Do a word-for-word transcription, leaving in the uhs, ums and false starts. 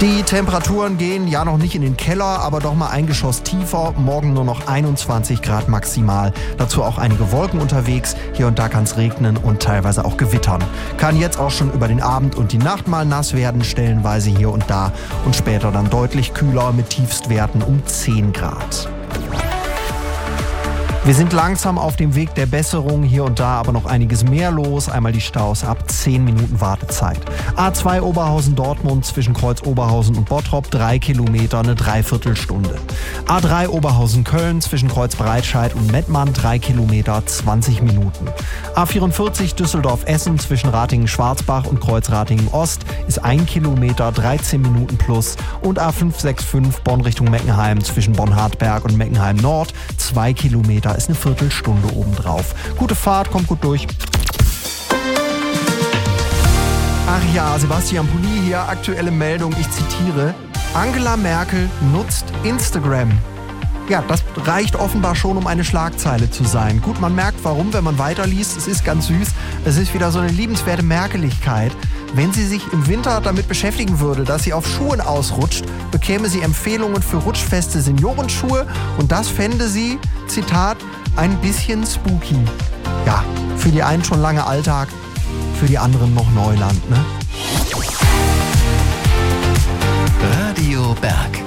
Die Temperaturen gehen ja noch nicht in den Keller, aber doch mal ein Geschoss tiefer. Morgen nur noch einundzwanzig Grad maximal. Dazu auch einige Wolken unterwegs. Hier und da kann es regnen und teilweise auch gewittern. Kann jetzt auch schon über den Abend und die Nacht mal nass werden, stellenweise hier und da. Und später dann deutlich kühler mit Tiefstwerten um zehn Grad. Wir sind langsam auf dem Weg der Besserung, hier und da aber noch einiges mehr los. Einmal die Staus ab zehn Minuten Wartezeit. A zwei Oberhausen-Dortmund zwischen Kreuz Oberhausen und Bottrop, drei Kilometer, eine Dreiviertelstunde. A drei Oberhausen-Köln zwischen Kreuz Breitscheid und Mettmann, drei Kilometer, zwanzig Minuten. A vierundvierzig Düsseldorf-Essen zwischen Ratingen-Schwarzbach und Kreuz Ratingen-Ost ist ein Kilometer, dreizehn Minuten plus. Und A fünf sechs fünf Bonn Richtung Meckenheim zwischen Bonn-Hartberg und Meckenheim-Nord, zwei Kilometer. Ist eine Viertelstunde obendrauf. Gute Fahrt, kommt gut durch. Ach ja, Sebastian Pulli hier, aktuelle Meldung, ich zitiere: Angela Merkel nutzt Instagram. Ja, das reicht offenbar schon, um eine Schlagzeile zu sein. Gut, man merkt warum, wenn man weiterliest. Es ist ganz süß. Es ist wieder so eine liebenswerte Merkeligkeit. Wenn sie sich im Winter damit beschäftigen würde, dass sie auf Schuhen ausrutscht, bekäme sie Empfehlungen für rutschfeste Seniorenschuhe und das fände sie, Zitat, ein bisschen spooky. Ja, für die einen schon lange Alltag, für die anderen noch Neuland, ne? Radio Berg.